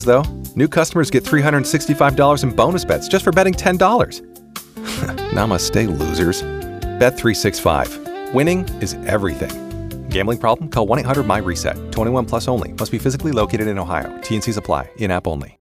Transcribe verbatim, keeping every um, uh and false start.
Though, new customers get three hundred sixty-five dollars in bonus bets just for betting ten dollars. Namaste, losers. Bet three sixty-five. Winning is everything. Gambling problem? Call one eight hundred M Y RESET. twenty-one plus only. Must be physically located in Ohio. T N Cs apply. In-app only.